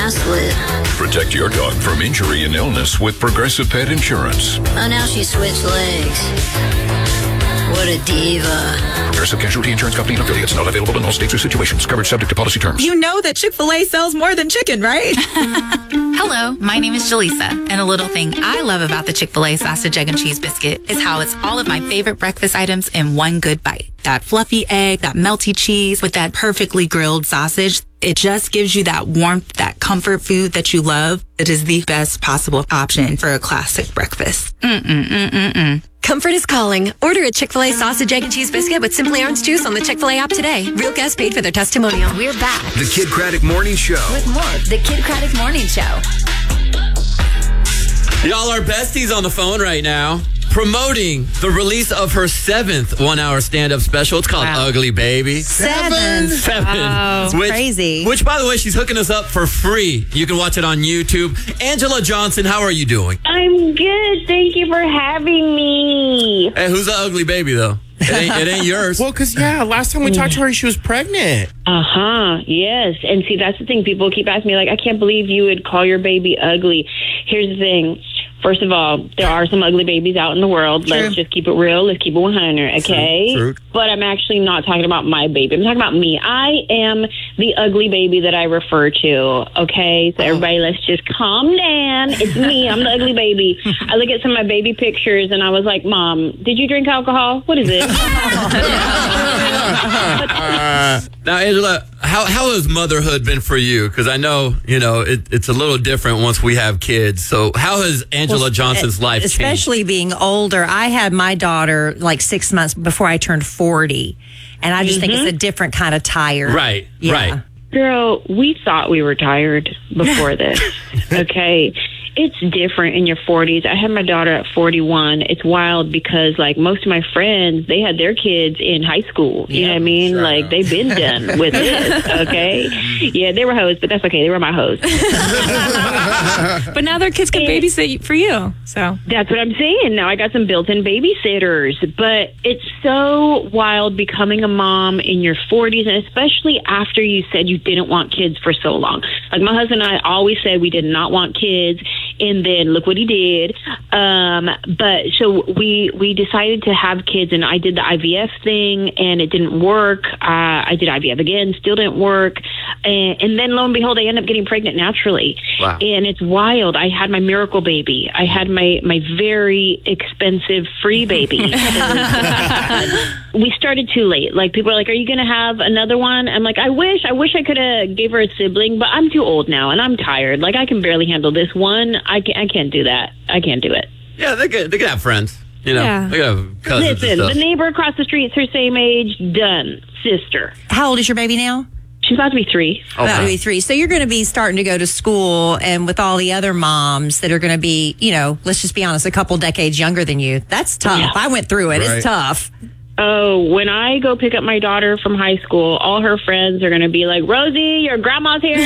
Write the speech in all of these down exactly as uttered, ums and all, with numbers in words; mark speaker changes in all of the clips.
Speaker 1: slip.
Speaker 2: Protect your dog from injury and illness with Progressive Pet Insurance.
Speaker 1: Oh, now she switched legs. What a diva.
Speaker 2: Progressive Casualty Insurance Company and affiliates. Not available in all states or situations. Coverage subject to policy terms.
Speaker 3: You know that Chick-fil-A sells more than chicken, right?
Speaker 4: Hello, my name is Jaleesa, and a little thing I love about the Chick-fil-A sausage, egg, and cheese biscuit is how it's all of my favorite breakfast items in one good bite. That fluffy egg, that melty cheese with that perfectly grilled sausage. It just gives you that warmth, that comfort food that you love. It is the best possible option for a classic breakfast. Mm-mm-mm-mm-mm.
Speaker 5: Comfort is calling. Order a Chick-fil-A sausage, egg, and cheese biscuit with Simply Orange Juice on the Chick-fil-A app today. Real guests paid for their testimonial.
Speaker 6: We're back
Speaker 7: The Kid Craddock Morning Show.
Speaker 6: with more of The Kid Craddock Morning Show.
Speaker 8: Y'all are besties on the phone right now, promoting the release of her seventh one-hour stand-up special. It's called
Speaker 3: Wow.
Speaker 8: Ugly Baby.
Speaker 3: Seven.
Speaker 8: Seven.
Speaker 3: Wow,
Speaker 8: which,
Speaker 3: crazy.
Speaker 8: Which, by the way, she's hooking us up for free. You can watch it on YouTube. Angela Johnson, how are you doing?
Speaker 9: I'm good. Thank you for having me.
Speaker 8: Hey, who's the ugly baby, though? It ain't, it ain't yours.
Speaker 10: Well, because, yeah, last time we talked to her, she was pregnant.
Speaker 9: Uh-huh. Yes. And see, that's the thing. People keep asking me, like, I can't believe you would call your baby ugly. Here's the thing. First of all, there are some ugly babies out in the world.
Speaker 3: True.
Speaker 9: Let's just keep it real. Let's keep it one hundred, okay?
Speaker 10: True, true.
Speaker 9: But I'm actually not talking about my baby. I'm talking about me. I am the ugly baby that I refer to, okay? So everybody, let's just calm down. It's me. I'm the ugly baby. I look at some of my baby pictures, and I was like, Mom, did you drink alcohol? What is it?
Speaker 8: Now, Angela, how how has motherhood been for you? Because I know, you know, it, it's a little different once we have kids. So how has Angela
Speaker 11: Well,
Speaker 8: Johnson's life changed?
Speaker 11: Especially being older. I had my daughter like six months before I turned forty. And I just think it's a different kind of tired.
Speaker 8: Right,
Speaker 11: Yeah.
Speaker 8: right.
Speaker 9: Girl, we thought we were tired before this, okay? It's different in your forties. I had my daughter at forty-one. It's wild because, like, most of my friends, they had their kids in high school. You know what I mean?
Speaker 10: sure.
Speaker 9: Like, they've been done with this, okay? Yeah, they were hoes, but that's okay. They were my hoes.
Speaker 3: But now their kids can babysit for you. So
Speaker 9: That's what I'm saying. Now I got some built-in babysitters, but it's so wild becoming a mom in your forties, and especially after you said you didn't want kids for so long. Like, my husband and I always said we did not want kids, and then look what he did. Um, but so we we decided to have kids, and I did the I V F thing, and it didn't work. Uh, I did I V F again, still didn't work. And, and then lo and behold, I ended up getting pregnant naturally.
Speaker 8: Wow.
Speaker 9: And it's wild. I had my miracle baby. I had my, my very expensive free baby. We started too late. Like, people are like, are you going to have another one? I'm like, I wish. I wish I could have gave her a sibling, but I'm too old now, and I'm tired. Like, I can barely handle this one. I, can, I can't do that. I can't do it.
Speaker 8: Yeah, they could, they could have friends. You know,
Speaker 3: Yeah.
Speaker 8: they could have cousins
Speaker 9: Listen,
Speaker 8: and
Speaker 9: the
Speaker 8: stuff.
Speaker 9: neighbor across the street's her same age. Done. Sister.
Speaker 11: How old is your baby now?
Speaker 9: She's about to be three.
Speaker 8: Oh,
Speaker 11: About
Speaker 8: wow.
Speaker 11: to be three. So you're going to be starting to go to school, and with all the other moms that are going to be, you know, let's just be honest, a couple decades younger than you. That's tough.
Speaker 9: Yeah.
Speaker 11: I went through it.
Speaker 10: Right.
Speaker 11: It's tough.
Speaker 9: Oh, when I go pick up my daughter from high school, all her friends are going to be like, Rosie, your grandma's here.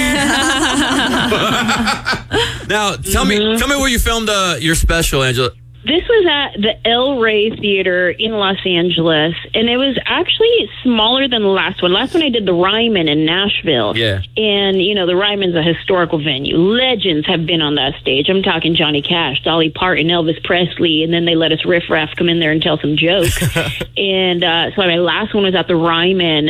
Speaker 8: Now, tell me, tell me where you filmed uh, your special, Angela.
Speaker 9: This was at the El Rey Theater in Los Angeles, and it was actually smaller than the last one. Last one I did the Ryman in Nashville.
Speaker 8: Yeah.
Speaker 9: And, you know, the Ryman's a historical venue. Legends have been on that stage. I'm talking Johnny Cash, Dolly Parton, Elvis Presley, and then they let us riff-raff come in there and tell some jokes. And uh, so my last one was at the Ryman,